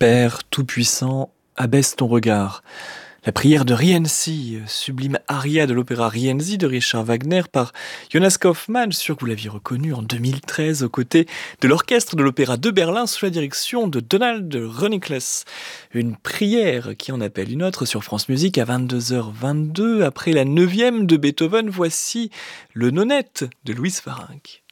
Père tout-puissant, abaisse ton regard. La prière de Rienzi, sublime aria de l'opéra Rienzi de Richard Wagner par Jonas Kaufmann, sûr que vous l'aviez reconnu en 2013 aux côtés de l'orchestre de l'opéra de Berlin sous la direction de Donald Rönicles. Une prière qui en appelle une autre sur France Musique à 22h22 après la 9e de Beethoven. Voici le nonette de Louise Farinck.